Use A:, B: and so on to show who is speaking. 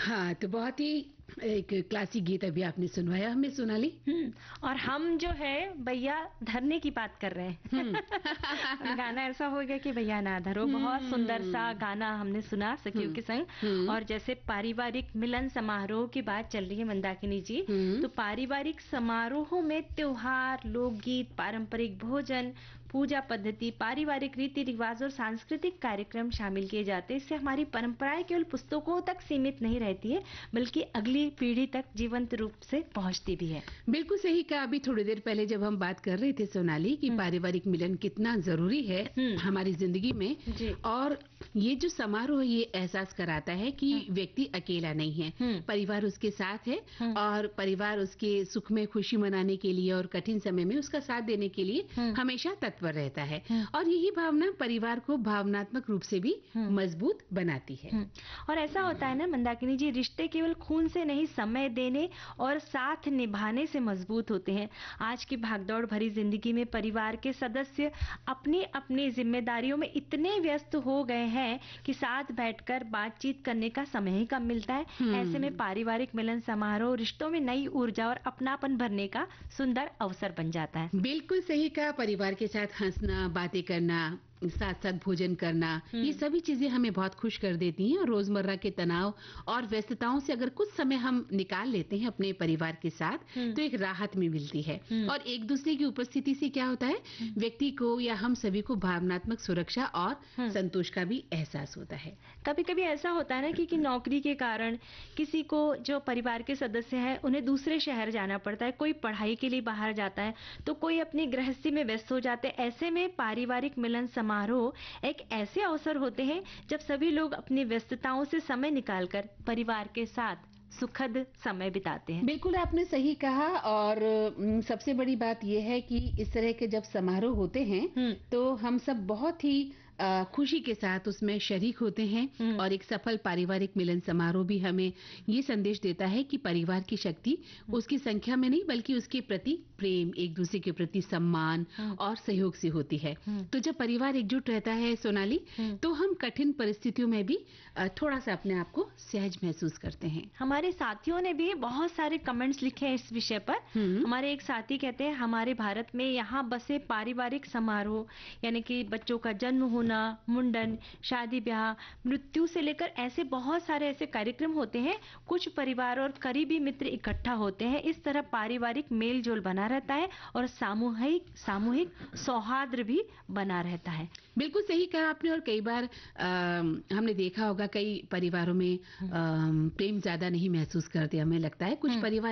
A: हाँ, तो बहुत ही एक क्लासिक गीत अभी आपने सुनवाया हमें, सोनाली।
B: और हम जो है भैया धरने की बात कर रहे हैं। और गाना ऐसा हो गया कि भैया ना धरो, बहुत सुंदर सा गाना हमने सुना सखियों के संग। और जैसे पारिवारिक मिलन समारोह की बात चल रही है मंदाकिनी जी, तो पारिवारिक समारोहों में त्योहार, लोकगीत, पारंपरिक भोजन, पूजा पद्धति, पारिवारिक रीति रिवाज और सांस्कृतिक कार्यक्रम शामिल किए जाते हैं। इससे हमारी परंपराएं केवल पुस्तकों तक सीमित नहीं रहती है, बल्कि अगली पीढ़ी तक जीवंत रूप से पहुंचती भी है।
A: बिल्कुल सही कहा। अभी थोड़ी देर पहले जब हम बात कर रहे थे सोनाली कि पारिवारिक मिलन कितना जरूरी है हमारी जिंदगी में, और ये जो समारोह ये एहसास कराता है कि व्यक्ति अकेला नहीं है, परिवार उसके साथ है और परिवार उसके सुख में खुशी मनाने के लिए और कठिन समय में उसका साथ देने के लिए हमेशा तत्पर रहता है। और यही भावना परिवार को भावनात्मक रूप से भी मजबूत बनाती है।
B: और ऐसा होता है ना मंदाकिनी जी, रिश्ते केवल खून से नहीं, समय देने और साथ निभाने से मजबूत होते हैं। आज की भागदौड़ भरी जिंदगी में परिवार के सदस्य अपनी अपनी जिम्मेदारियों में इतने व्यस्त हो गए हैं कि साथ बैठकर बातचीत करने का समय ही कम मिलता है। ऐसे में पारिवारिक मिलन समारोह रिश्तों में नई ऊर्जा और अपनापन भरने का सुंदर अवसर बन जाता है।
A: बिल्कुल सही कहा। परिवार के साथ हंसना, बातें करना, साथ साथ भोजन करना, ये सभी चीजें हमें बहुत खुश कर देती हैं। और रोजमर्रा के तनाव और व्यस्तताओं से अगर कुछ समय हम निकाल लेते हैं अपने परिवार के साथ, तो एक राहत भी मिलती है। और एक दूसरे की उपस्थिति से क्या होता है, व्यक्ति को या हम सभी को भावनात्मक सुरक्षा और संतोष का भी एहसास होता है।
B: कभी कभी ऐसा होता है ना कि नौकरी के कारण किसी को, जो परिवार के सदस्य हैं, उन्हें दूसरे शहर जाना पड़ता है, कोई पढ़ाई के लिए बाहर जाता है, तो कोई अपनी गृहस्थी में व्यस्त हो जाते हैं। ऐसे में पारिवारिक मिलन समारोह एक ऐसे अवसर होते हैं जब सभी लोग अपनी व्यस्तताओं से समय निकालकर परिवार के साथ सुखद समय बिताते हैं।
A: बिल्कुल आपने सही कहा। और सबसे बड़ी बात यह है कि इस तरह के जब समारोह होते हैं तो हम सब बहुत ही खुशी के साथ उसमें शरीक होते हैं। और एक सफल पारिवारिक मिलन समारोह भी हमें ये संदेश देता है कि परिवार की शक्ति उसकी संख्या में नहीं, बल्कि उसके प्रति प्रेम, एक दूसरे के प्रति सम्मान और सहयोग से होती है। तो जब परिवार एकजुट रहता है सोनाली, तो हम कठिन परिस्थितियों में भी थोड़ा सा अपने आप को सहज महसूस करते हैं।
B: हमारे साथियों ने भी बहुत सारे कमेंट्स लिखे हैं इस विषय पर। हमारे एक साथी कहते हैं, हमारे भारत में यहाँ बसे पारिवारिक समारोह, यानी कि बच्चों का जन्म होना, मुंडन, शादी ब्याह, मृत्यु से लेकर ऐसे बहुत सारे ऐसे कार्यक्रम होते हैं। कुछ परिवार और करीबी मित्र इकट्ठा होते हैं। इस तरह पारिवारिक मेल जोल बना रहता है और सामूहिक सौहार्द भी बना रहता है।
A: बिल्कुल सही कहा आपने। और कई बार हमने देखा होगा कई परिवारों में प्रेम ज्यादा नहीं महसूस करते। हमें लगता है कुछ परिवार